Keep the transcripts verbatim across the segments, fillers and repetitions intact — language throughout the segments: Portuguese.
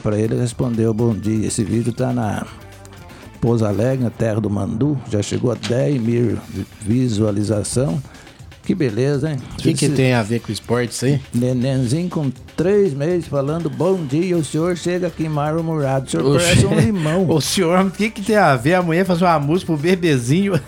pra ele, ele respondeu bom dia. Esse vídeo tá na Pouso Alegre, na terra do Mandu, já chegou a dez mil visualização. Que beleza, hein? O que, que tem a ver com esporte isso aí? Nenenzinho com três meses falando bom dia, o senhor chega aqui mal-humorado, o senhor o parece um limão. O senhor, o que, que tem a ver? A mulher fazer uma música pro bebezinho.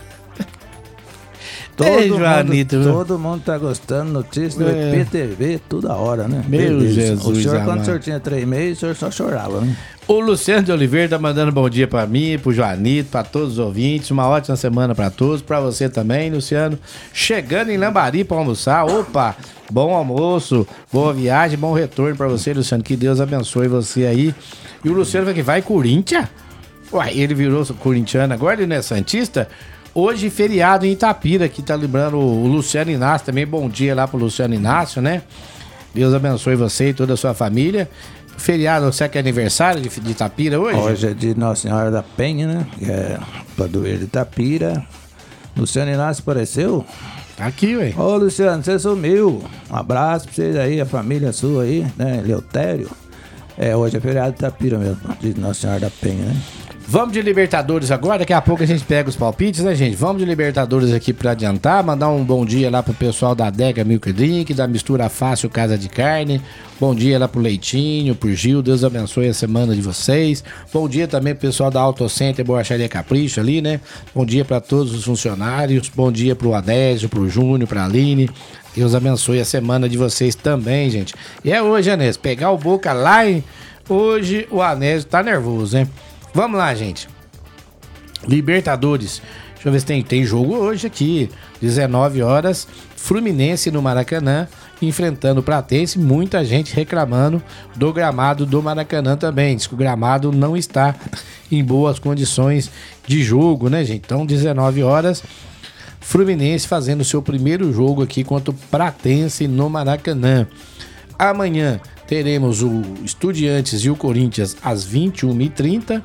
Todo, Ei, mundo, Joanito, todo mundo tá gostando, notícia do é. I P T V toda hora, né? Meu Beleza. Jesus O senhor, amado. quando o senhor tinha três meses, o senhor só chorava, né? O Luciano de Oliveira tá mandando bom dia pra mim, pro Joanito, pra todos os ouvintes. Uma ótima semana pra todos, pra você também, Luciano. Chegando em Lambari pra almoçar. Opa, bom almoço, boa viagem, bom retorno pra você, Luciano. Que Deus abençoe você aí. E o Luciano vai que vai Corinthians? Uai, ele virou corintiano agora, ele não é santista? Hoje, feriado em Itapira, que tá lembrando o Luciano Inácio também. Bom dia lá pro Luciano Inácio, né? Deus abençoe você e toda a sua família. Feriado, será que é aniversário de, de Itapira hoje? Hoje é de Nossa Senhora da Penha, né? Que é padroeiro de Itapira. Luciano Inácio apareceu? Tá aqui, ué. Ô, Luciano, você sumiu. Um abraço pra vocês aí, a família sua aí, né? Leutério. É, hoje é feriado de Itapira mesmo, de Nossa Senhora da Penha, né? Vamos de Libertadores agora, daqui a pouco a gente pega os palpites, né, gente? Vamos de Libertadores aqui pra adiantar, mandar um bom dia lá pro pessoal da Adega Milk Drink, da Mistura Fácil Casa de Carne. Bom dia lá pro Leitinho, pro Gil, Deus abençoe a semana de vocês. Bom dia também pro pessoal da Auto Center Borracharia Capricho ali, né? Bom dia pra todos os funcionários, bom dia pro Anésio, pro Júnior, pra Aline. Deus abençoe a semana de vocês também, gente. E é hoje, Anésio, pegar o Boca lá em... Hoje o Anésio tá nervoso, hein? Vamos lá, gente. Libertadores. Deixa eu ver se tem, tem jogo hoje aqui. dezenove horas. Fluminense no Maracanã. Enfrentando o Platense. Muita gente reclamando do gramado do Maracanã também. Diz que o gramado não está em boas condições de jogo, né, gente? Então, dezenove horas. Fluminense fazendo o seu primeiro jogo aqui contra o Platense no Maracanã. Amanhã teremos o Estudiantes e o Corinthians às vinte e uma e trinta.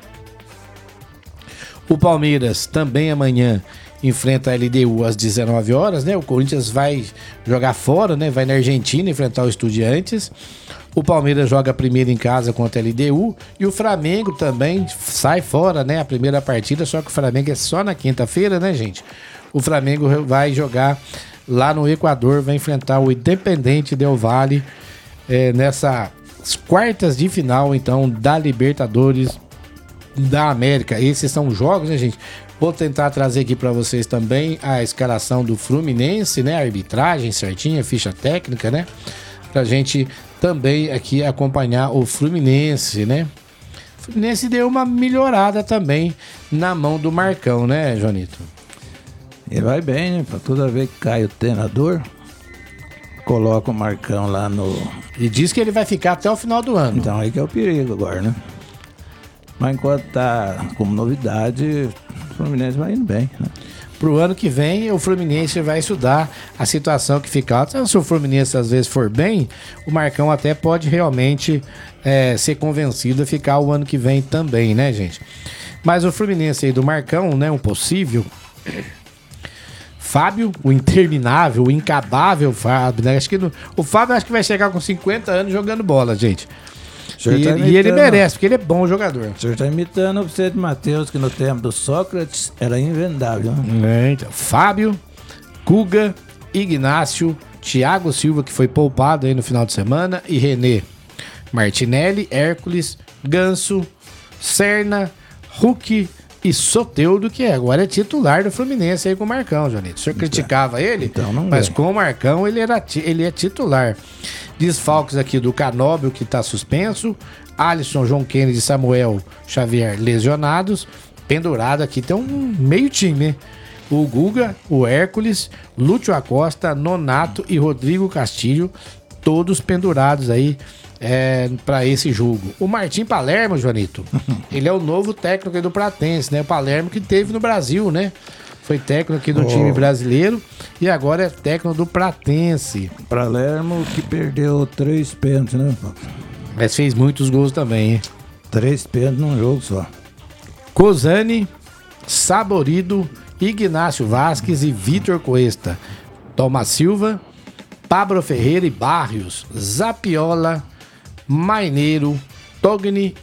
O Palmeiras também amanhã enfrenta a L D U às dezenove horas, né? O Corinthians vai jogar fora, né? Vai na Argentina enfrentar o Estudiantes. O Palmeiras joga primeiro em casa contra a L D U. E o Flamengo também sai fora, né? A primeira partida, só que o Flamengo é só na quinta-feira, né, gente? O Flamengo vai jogar lá no Equador, vai enfrentar o Independente Del Valle é, nessas quartas de final, então, da Libertadores da América. Esses são os jogos, né, gente? Vou tentar trazer aqui para vocês também a escalação do Fluminense, né? A arbitragem certinha, ficha técnica, né? Pra gente também aqui acompanhar o Fluminense, né? O Fluminense deu uma melhorada também na mão do Marcão, né, Joanito? Ele vai bem, né? Pra toda vez que cai o treinador, coloca o Marcão lá no... E diz que ele vai ficar até o final do ano. Então aí que é o perigo agora, né? Mas enquanto tá como novidade, o Fluminense vai indo bem, né? Pro ano que vem, o Fluminense vai estudar a situação que fica alta. Se o Fluminense às vezes for bem, o Marcão até pode realmente é, ser convencido a ficar o ano que vem também, né, gente? Mas o Fluminense aí do Marcão, né, um possível... Fábio, o interminável, o incabável Fábio, né? Acho que no, o Fábio acho que vai chegar com cinquenta anos jogando bola, gente. E, tá ele, e ele merece, porque ele é bom jogador. O senhor tá imitando o Vicente Matheus, que no tempo do Sócrates era invendável. É, então. Fábio, Guga, Ignácio, Thiago Silva, que foi poupado aí no final de semana, e René. Martinelli, Hércules, Ganso, Serna, Hulk e Soteldo, que agora é titular do Fluminense aí com o Marcão, Joanito. O senhor criticava ele, então não mas é. com o Marcão ele, era, ele é titular. Desfalques aqui do Canóbio, que tá suspenso. Alisson, João Kennedy e Samuel Xavier lesionados. Pendurado aqui tem um meio time, né? O Guga, o Hércules, Lúcio Acosta, Nonato e Rodrigo Castilho, todos pendurados aí é, para esse jogo. O Martim Palermo, Joanito, ele é o novo técnico aí do Platense, né? O Palermo que teve no Brasil, né? Foi técnico aqui do oh. time brasileiro e agora é técnico do Platense. Palermo que perdeu três pênaltis, né? Mas fez muitos gols também, hein? Três pênaltis num jogo só. Cozani, Saborido, Ignácio Vasquez e Vitor Cuesta. Thomas Silva, Pablo Ferreira e Barrios, Zapiola, Maineiro, Togni